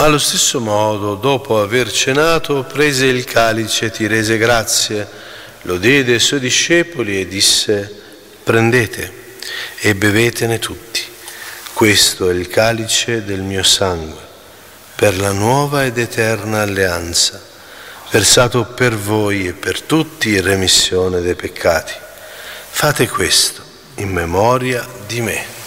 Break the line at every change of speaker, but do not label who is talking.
Allo stesso modo, dopo aver cenato, prese il calice, ti rese grazie, lo diede ai suoi discepoli e disse: prendete e bevetene tutti. Questo è il calice del mio sangue, per la nuova ed eterna alleanza, versato per voi e per tutti in remissione dei peccati. Fate questo in memoria di me.